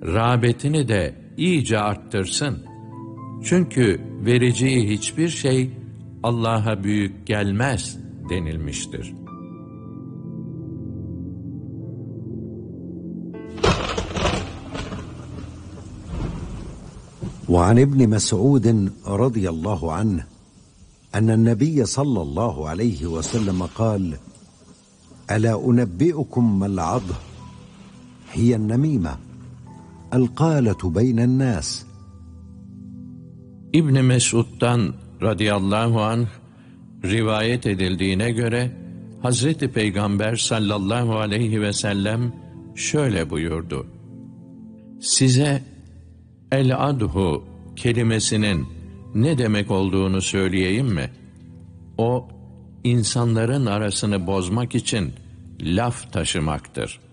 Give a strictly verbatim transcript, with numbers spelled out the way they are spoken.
rağbetini de iyice arttırsın. Çünkü vereceği hiçbir şey Allah'a büyük gelmez denilmiştir. وعن ابن مسعود رضي الله عنه أن النبي صلى الله عليه وسلم قال: ألا أنبئكم ما العضه؟ هي النميمة القالة بين الناس. İbn Mesud'dan radıyallahu anh rivayet edildiğine göre Hazreti Peygamber sallallahu aleyhi ve sellem şöyle buyurdu: Size el-adhu kelimesinin ne demek olduğunu söyleyeyim mi? O, insanların arasını bozmak için laf taşımaktır.